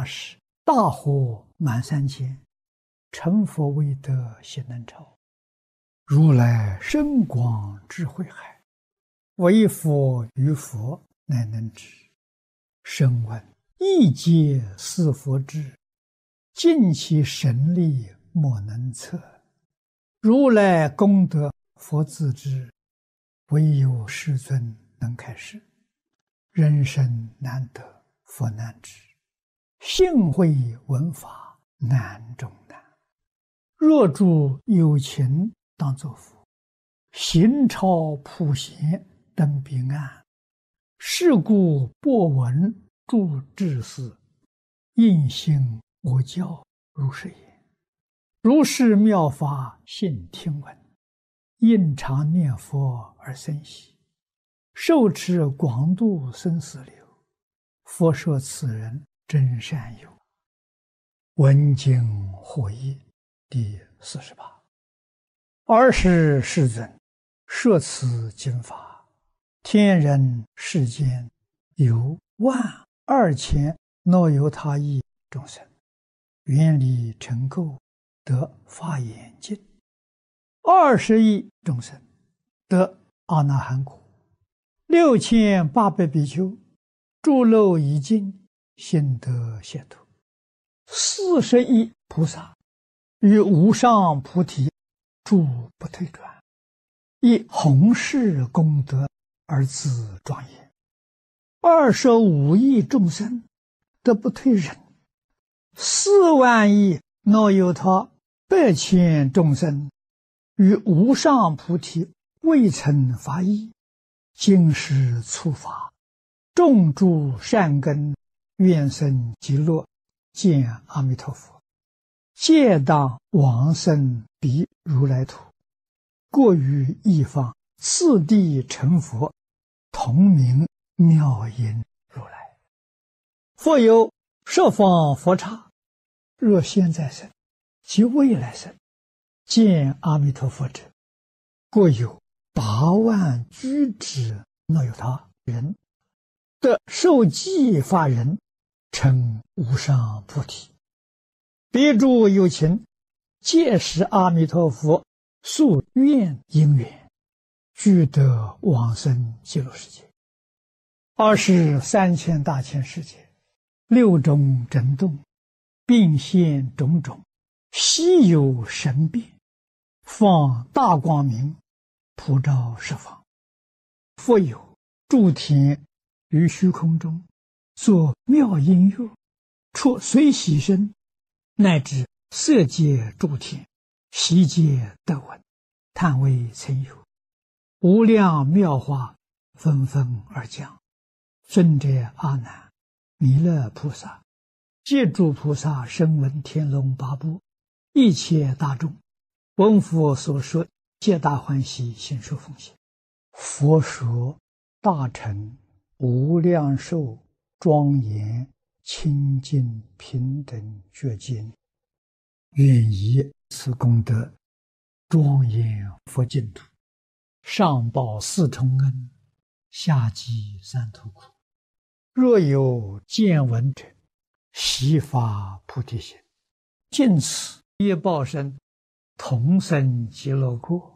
大士，大火满三千，成佛未得心能超。如来深广智慧海，唯佛于佛乃能知。声闻一皆是佛智，尽其神力莫能测。如来功德佛自知，唯有世尊能开示。人生难得佛难知，幸会闻法难中难。若诸有情当作佛，行超普贤登彼岸。是故播闻诸智士，应信我教如是言。如是妙法信听闻，应常念佛而生喜。受持广度生死流，佛说此人真善友。闻经获益第48。尔时世尊摄此经法，天人世间有12000若有他意众生，愿力成垢，得法眼净。20亿众生得阿那含果。6800比丘诸漏已尽，心得解脱。40亿菩萨于无上菩提诸不退转，以弘誓功德而自庄严。25亿众生得不退忍。4万亿若有他100千众生于无上菩提未曾发意，今时初发，种诸善根，愿生极乐，见阿弥陀佛，皆当往生彼如来土。过于一方，次第成佛，同名妙音如来。复有十方佛刹，若现在生及未来生，见阿弥陀佛者，过有8万居止若有他人，得受记法人，成无上菩提。彼诸有情，皆是阿弥陀佛宿愿因缘，俱得往生极乐世界。23千大千世界，六种震动，并现种种稀有神变，放大光明，普照十方。复有诸天于虚空中作妙音乐，出随喜声，乃至色界诸天，悉皆得闻，叹为曾有。无量妙法纷纷而降。尊者阿难、弥勒菩萨，皆诸菩萨声闻天龙八部，一切大众，闻佛所说，皆大欢喜，心受奉献。佛说大乘无量寿庄严清净平等觉经，愿以此功德庄严佛净土，上报四重恩，下济三途苦。若有见闻者，悉发菩提心，尽此业报身，同生极乐国。